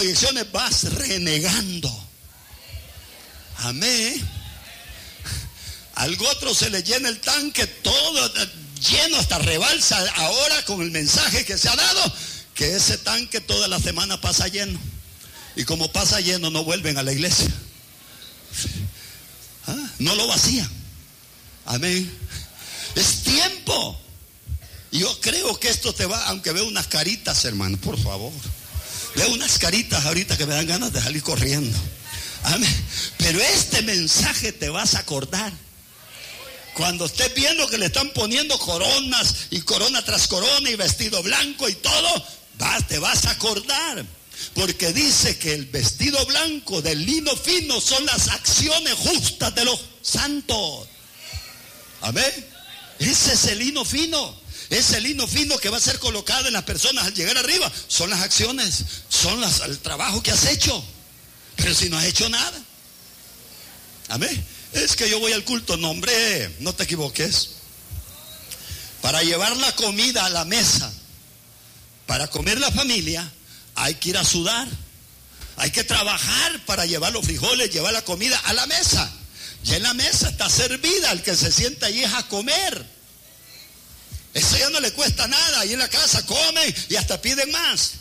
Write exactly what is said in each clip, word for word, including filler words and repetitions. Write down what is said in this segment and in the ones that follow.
proyecciones vas renegando. Amén. Al otro se le llena el tanque todo lleno hasta rebalsa ahora con el mensaje que se ha dado, que ese tanque toda la semana pasa lleno. Y como pasa lleno no vuelven a la iglesia. ¿Ah? No lo vacían. Amén. Es tiempo. Y yo creo que esto te va, aunque veo unas caritas, hermano, por favor. Veo unas caritas ahorita que me dan ganas de salir corriendo. Amén. Pero este mensaje te vas a acordar. Cuando estés viendo que le están poniendo coronas y corona tras corona y vestido blanco y todo, vas, te vas a acordar. Porque dice que el vestido blanco del lino fino son las acciones justas de los santos. Amén. Ese es el lino fino. Ese lino fino que va a ser colocado en las personas al llegar arriba. Son las acciones, son las, el trabajo que has hecho. Pero si no has hecho nada. Amén. Es que yo voy al culto. No, hombre, no te equivoques. Para llevar la comida a la mesa, para comer la familia, hay que ir a sudar. Hay que trabajar para llevar los frijoles, llevar la comida a la mesa. Ya en la mesa está servida, el que se sienta allí es a comer. Eso ya no le cuesta nada, ahí en la casa comen y hasta piden más.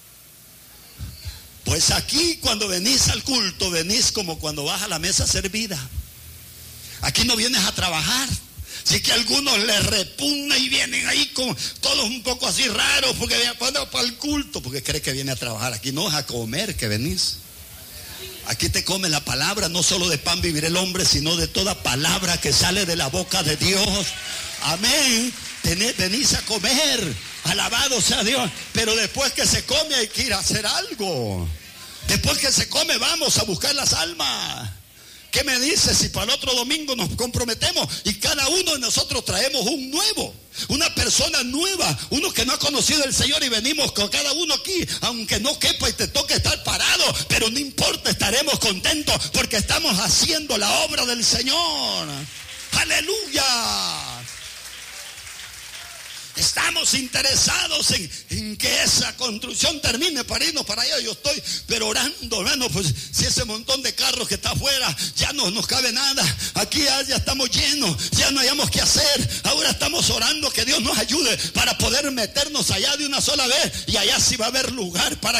Pues aquí cuando venís al culto, venís como cuando vas a la mesa servida. Aquí no vienes a trabajar. Sí que a algunos les repugna y vienen ahí con todos un poco así raros porque vienen para el culto, porque creen que viene a trabajar. Aquí no es a comer que venís. Aquí te come la palabra, no solo de pan vivir el hombre, sino de toda palabra que sale de la boca de Dios. Amén. Venís a comer, alabado sea Dios. Pero después que se come hay que ir a hacer algo. Después que se come vamos a buscar las almas. ¿Qué me dices si para el otro domingo nos comprometemos y cada uno de nosotros traemos un nuevo, una persona nueva, uno que no ha conocido al Señor, y venimos con cada uno aquí, aunque no quepa y te toque estar parado, pero no importa, estaremos contentos porque estamos haciendo la obra del Señor. ¡Aleluya! Estamos interesados en, en que esa construcción termine para irnos para allá. Yo estoy pero orando, hermano, pues si ese montón de carros que está afuera ya no nos cabe nada. Aquí ya, ya estamos llenos, ya no hayamos qué hacer. Ahora estamos orando que Dios nos ayude para poder meternos allá de una sola vez, y allá sí va a haber lugar para